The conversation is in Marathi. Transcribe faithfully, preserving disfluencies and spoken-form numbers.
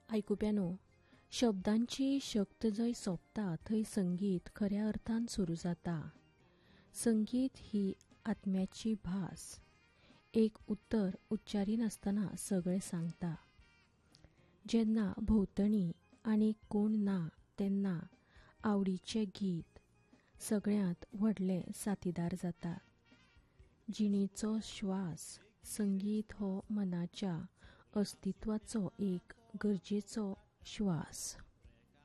आयकुप्यानो, शब्दांची शक्त जंय सोंपता थंय संगीत खऱ्या अर्थान सुरू जाता. संगीत ही आत्म्याची भास. एक उत्तर उच्चारिनासतना सगळें सांगता. जेन्ना भोंवतणी आनीक कोण ना तेन्ना आवडीचें गीत सगळ्यांत व्हडलें साथीदार जाता. जिणेचो श्वास. संगीत हो मनाच्या अस्तित्वाचो एक गरजेचो श्वास.